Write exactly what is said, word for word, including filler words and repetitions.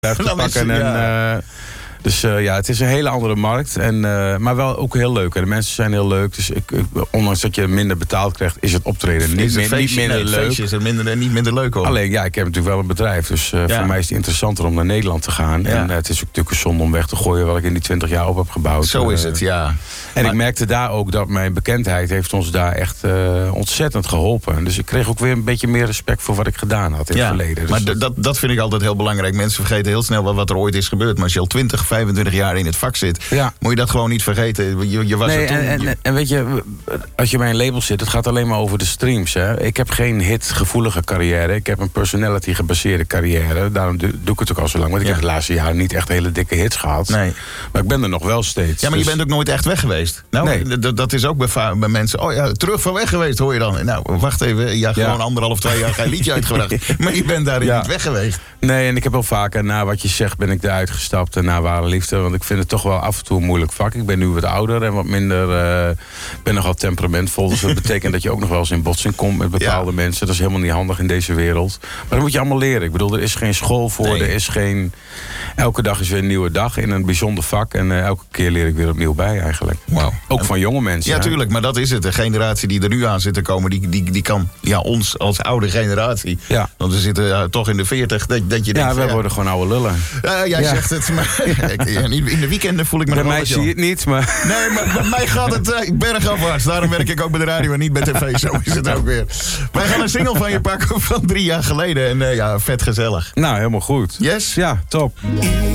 te pakken. Is, en, ja. uh, dus uh, ja, het is een hele andere markt. En, uh, maar wel ook heel leuk. En de mensen zijn heel leuk. Dus ik, ik, ondanks dat je minder betaald krijgt, is het optreden niet, is het feestje, niet minder nee, leuk. feestje is het minder, niet minder leuk hoor. Alleen, ja, ik heb natuurlijk wel een bedrijf. Dus uh, ja. voor mij is het interessanter om naar Nederland te gaan. Ja. En uh, het is ook natuurlijk een zonde om weg te gooien wat ik in die twintig jaar op heb gebouwd. Zo is het, ja. En maar... ik merkte daar ook dat mijn bekendheid heeft ons daar echt uh, ontzettend geholpen. Dus ik kreeg ook weer een beetje meer respect voor wat ik gedaan had in ja, het verleden. Dus maar dat... Dat, dat vind ik altijd heel belangrijk. Mensen vergeten heel snel wat er ooit is gebeurd. Maar als je al twintig, vijfentwintig jaar in het vak zit, ja. moet je dat gewoon niet vergeten. Je, je was nee, er toen, en, en, en weet je, als je bij een label zit, het gaat alleen maar over de streams. Hè. Ik heb geen hit-gevoelige carrière. Ik heb een personality-gebaseerde carrière. Daarom doe, doe ik het ook al zo lang. Want ik ja. heb de laatste jaren niet echt hele dikke hits gehad. Nee. Maar ik ben er nog wel steeds. Ja, maar dus... je bent ook nooit echt weg geweest. Nou, nee. d- dat is ook bij, bij mensen. Oh ja, terug van weg geweest, hoor je dan. Nou, wacht even. Ja, gewoon ja. anderhalf, twee jaar geen liedje uitgebracht. Maar je bent daarin ja. niet weg geweest. Nee, en ik heb wel vaker, na wat je zegt, ben ik eruit gestapt. En na ware liefde. Want ik vind het toch wel af en toe een moeilijk vak. Ik ben nu wat ouder en wat minder... Uh, ik ben nogal temperamentvol. Dus dat betekent dat je ook nog wel eens in botsing komt met bepaalde ja. mensen. Dat is helemaal niet handig in deze wereld. Maar dat moet je allemaal leren. Ik bedoel, er is geen school voor. Nee. Er is geen... Elke dag is weer een nieuwe dag in een bijzonder vak. En uh, elke keer leer ik weer opnieuw bij eigenlijk. Wow. Ook en, van jonge mensen. Ja, hè? Tuurlijk. Maar dat is het. De generatie die er nu aan zit te komen, die, die, die kan ja, ons als oude generatie. Ja. Want we zitten uh, toch in de veertig. Dat, dat je denkt, ja, wij ja, worden gewoon oude lullen. Uh, jij ja. zegt het. Maar, in de weekenden voel ik me bij mij zie je het niet, maar... Nee, maar bij mij gaat het uh, bergafwaarts. Daarom werk ik ook bij de radio en niet bij tv. Zo is het ook weer. Wij gaan een single van je pakken van drie jaar geleden. En uh, ja, vet gezellig. Nou, helemaal goed. Yes? Ja, top.